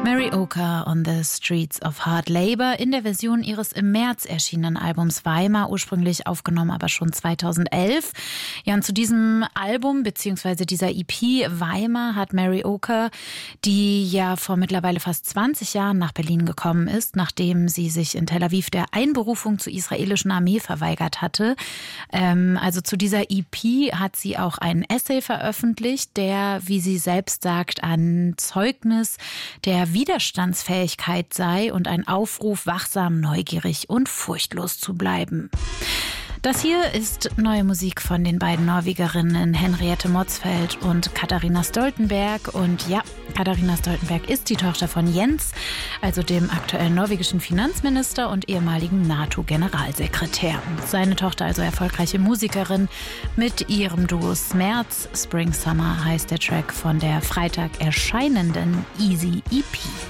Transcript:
Mary Oker on the Streets of Hard Labor in der Version ihres im März erschienenen Albums Weimar, ursprünglich aufgenommen, aber schon 2011. Ja, und zu diesem Album bzw. dieser EP Weimar hat Mary Oker, die ja vor mittlerweile fast 20 Jahren nach Berlin gekommen ist, nachdem sie sich in Tel Aviv der Einberufung zur israelischen Armee verweigert hatte. Also zu dieser EP hat sie auch einen Essay veröffentlicht, der, wie sie selbst sagt, ein Zeugnis der Widerstandsfähigkeit sei und ein Aufruf, wachsam, neugierig und furchtlos zu bleiben. Das hier ist neue Musik von den beiden Norwegerinnen Henriette Motzfeldt und Katharina Stoltenberg. Und ja, Katharina Stoltenberg ist die Tochter von Jens, also dem aktuellen norwegischen Finanzminister und ehemaligen NATO-Generalsekretär. Seine Tochter also erfolgreiche Musikerin mit ihrem Duo Smerz. Spring Summer heißt der Track von der Freitag erscheinenden Easy EP.